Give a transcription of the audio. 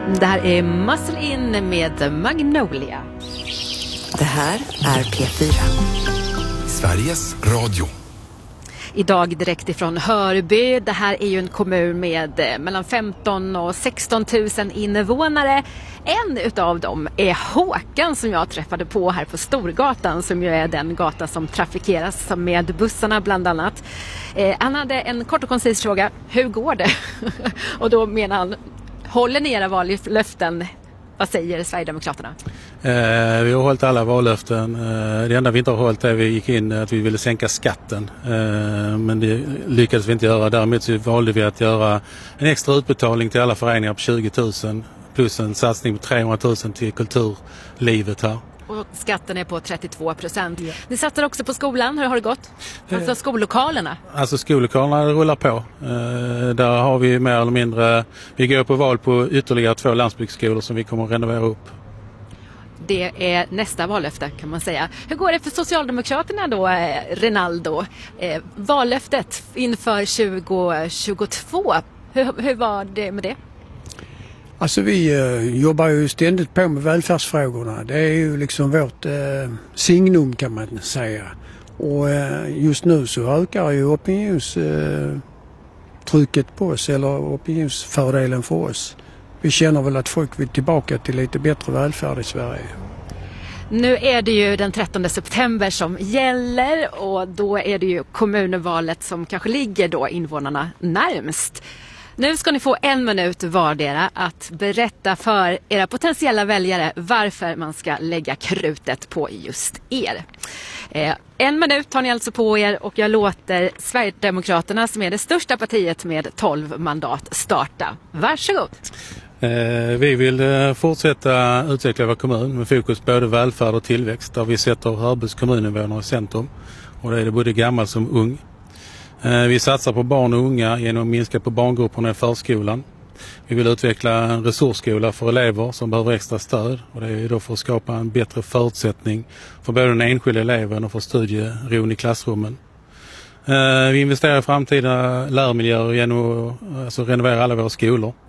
Det här är Muscle In med Magnolia. Det här är P4. Sveriges Radio. Idag direkt ifrån Hörby. Det här är ju en kommun med mellan 15 och 16 000 invånare. En utav dem är Håkan som jag träffade på här på Storgatan, som ju är den gata som trafikeras med bussarna bland annat. Han hade en kort och koncis fråga: hur går det? Och då menar han: håller ni era vallöften? Vad säger Sverigedemokraterna? Vi har hållit alla vallöften. Det enda vi inte har hållit är att vi gick in att vi ville sänka skatten. Men det lyckades vi inte göra. Däremot så valde vi att göra en extra utbetalning till alla föreningar på 20 000 plus en satsning på 300 000 till kulturlivet här. Och skatten är på 32%. Yeah. Ni satsar också på skolan. Hur har det gått? Alltså skollokalerna? Alltså skollokalerna rullar på. Där har vi mer eller mindre... Vi går på val på ytterligare 2 landsbygdsskolor som vi kommer att renovera upp. Det är nästa vallöfte kan man säga. Hur går det för Socialdemokraterna då, Rinaldo? Vallöftet inför 2022. Hur var det med det? Alltså vi jobbar ju ständigt på med välfärdsfrågorna. Det är ju liksom vårt signum kan man säga. Och just nu så ökar ju opinionstrycket på oss, eller opinionsfördelen för oss. Vi känner väl att folk vill tillbaka till lite bättre välfärd i Sverige. Nu är det ju den 13 september som gäller, och då är det ju kommunvalet som kanske ligger då invånarna närmst. Nu ska ni få 1 minut vardera att berätta för era potentiella väljare varför man ska lägga krutet på just er. 1 minut tar ni alltså på er, och jag låter Sverigedemokraterna, som är det största partiet med 12 mandat, starta. Varsågod! Vi vill fortsätta utveckla vår kommun med fokus både välfärd och tillväxt, där vi sätter Hörbys kommuninvånare i centrum, och det är det både gammal som ung. Vi satsar på barn och unga genom att minska på barngrupperna i förskolan. Vi vill utveckla en resursskola för elever som behöver extra stöd, och det är då för att skapa en bättre förutsättning för både den enskilda eleven och för studieron i klassrummen. Vi investerar i framtida lärmiljöer genom att renovera alla våra skolor.